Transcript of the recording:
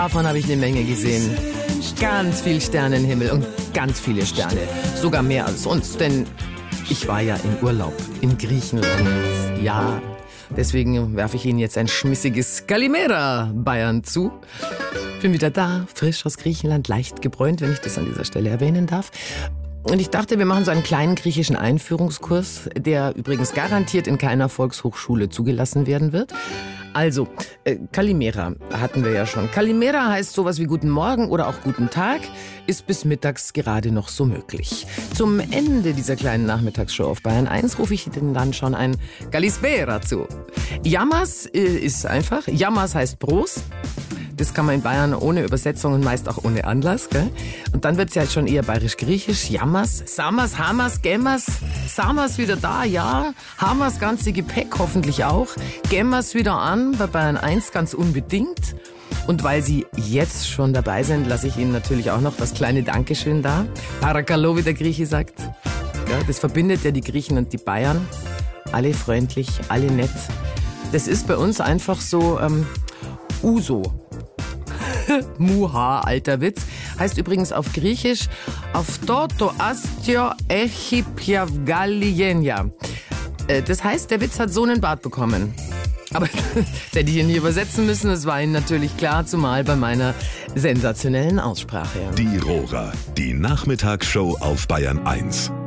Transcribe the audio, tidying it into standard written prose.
davon habe ich eine Menge gesehen. Ganz viel Sternenhimmel und ganz viele Sterne. Sogar mehr als sonst, denn ich war ja in Urlaub in Griechenland. Ja, deswegen werfe ich Ihnen jetzt ein schmissiges Kalimera Bayern zu. Bin wieder da, frisch aus Griechenland, leicht gebräunt, wenn ich das an dieser Stelle erwähnen darf. Und ich dachte, wir machen so einen kleinen griechischen Einführungskurs, der übrigens garantiert in keiner Volkshochschule zugelassen werden wird. Also, Kalimera hatten wir ja schon. Kalimera heißt sowas wie Guten Morgen oder auch Guten Tag, ist bis mittags gerade noch so möglich. Zum Ende dieser kleinen Nachmittagsshow auf Bayern 1 rufe ich Ihnen dann schon ein Kalispera zu. Yamas ist einfach, Yamas heißt Prost. Das kann man in Bayern ohne Übersetzung und meist auch ohne Anlass, gell? Und dann wird's ja schon eher bayerisch-griechisch. Jammers, Samas, Hamas, Gemmers. Samas wieder da, ja. Hamas ganze Gepäck hoffentlich auch. Gemmers wieder an, bei Bayern 1 ganz unbedingt. Und weil Sie jetzt schon dabei sind, lasse ich Ihnen natürlich auch noch das kleine Dankeschön da. Parakalo, wie der Grieche sagt. Ja, das verbindet ja die Griechen und die Bayern. Alle freundlich, alle nett. Das ist bei uns einfach so Uso. Muha, alter Witz. Heißt übrigens auf Griechisch auf Toto Astio Echipiavgalienia. Das heißt, der Witz hat so einen Bart bekommen. Aber das hätte ich hier nie übersetzen müssen. Das war Ihnen natürlich klar, zumal bei meiner sensationellen Aussprache. Die Rohrer, die Nachmittagsshow auf Bayern 1.